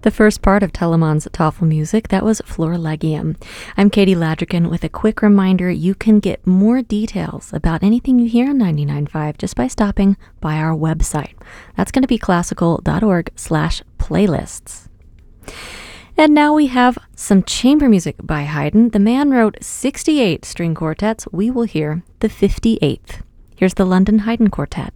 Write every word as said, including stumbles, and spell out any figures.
The first part of Telemann's Tafelmusik, that was Florilegium. I'm Katie Ladrigan with a quick reminder you can get more details about anything you hear on ninety-nine point five just by stopping by our website. That's going to be classical.org slash playlists. And now we have some chamber music by Haydn. The man wrote sixty-eight string quartets. We will hear the fifty-eighth. Here's the London Haydn Quartet.